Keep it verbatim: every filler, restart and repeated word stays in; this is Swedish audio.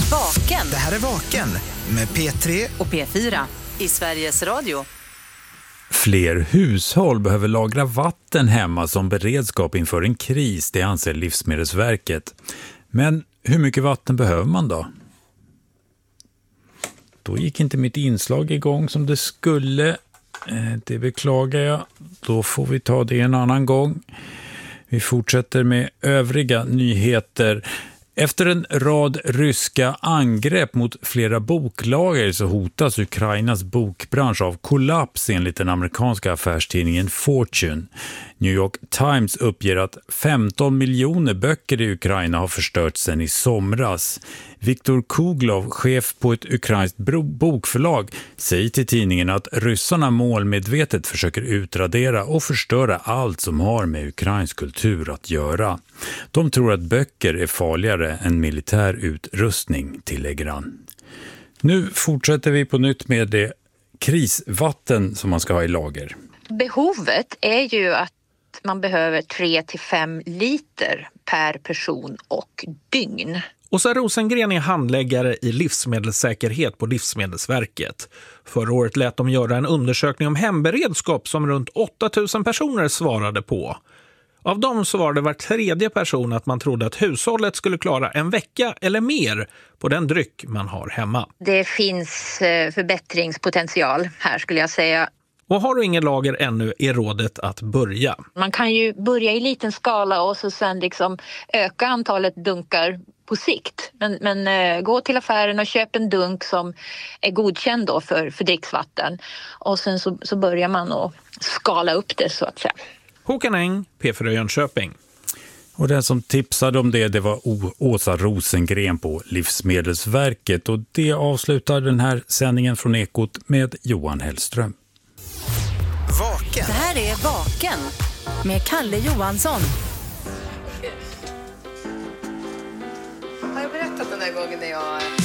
Vaken. Det här är Vaken med P tre och P fyra i Sveriges Radio. Fler hushåll behöver lagra vatten hemma som beredskap inför en kris, det anser Livsmedelsverket. Men hur mycket vatten behöver man då? Då gick inte mitt inslag igång som det skulle. Det beklagar jag. Då får vi ta det en annan gång. Vi fortsätter med övriga nyheter. Efter en rad ryska angrepp mot flera boklager så hotas Ukrainas bokbransch av kollaps enligt den amerikanska affärstidningen Fortune. New York Times uppger att femton miljoner böcker i Ukraina har förstörts sedan i somras. Viktor Kuglov, chef på ett ukrainskt bokförlag, säger till tidningen att ryssarna målmedvetet försöker utradera och förstöra allt som har med ukrainsk kultur att göra. De tror att böcker är farligare än militär utrustning, tillägger han. Nu fortsätter vi på nytt med det krisvatten som man ska ha i lager. Behovet är ju att man behöver tre till fem liter per person och dygn. Åsa Rosengren är handläggare i livsmedelssäkerhet på Livsmedelsverket. Förra året lät de göra en undersökning om hemberedskap som runt åtta tusen personer svarade på. Av dem svarade var tredje person att man trodde att hushållet skulle klara en vecka eller mer på den dryck man har hemma. Det finns förbättringspotential här, skulle jag säga. Och har du ingen lager ännu är rådet att börja. Man kan ju börja i liten skala och så sen liksom öka antalet dunkar på sikt. Men, men eh, gå till affären och köp en dunk som är godkänd då för, för dricksvatten. Och sen så, så börjar man att skala upp det, så att säga. Håkan Eng, P fyra Jönköping. Och den som tipsade om det, det var Åsa Rosengren på Livsmedelsverket. Och det avslutar den här sändningen från Ekot med Johan Hellström. Vaken. Det här är Vaken med Kalle Johansson. Har jag berättat den där gången när jag